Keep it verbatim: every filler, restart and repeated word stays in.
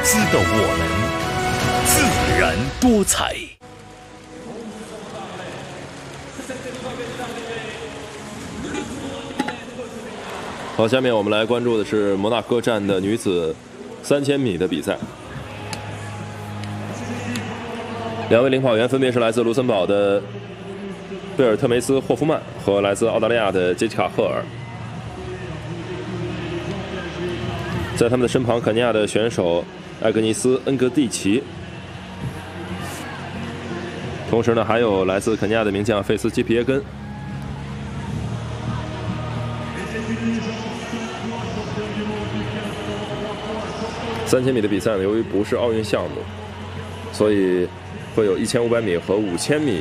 姿的我们，自然多彩。 好，下面我们来关注的是摩纳哥站的女子三千米的比赛。两位领跑员分别是来自卢森堡的贝尔特梅斯·霍夫曼和来自澳大利亚的杰西卡·赫尔。在他们的身旁，肯尼亚的选手艾格尼斯·恩格蒂奇。同时呢，还有来自肯尼亚的名将费斯基皮耶根。三千米的比赛呢，由于不是奥运项目，所以会有一千五百米和五千米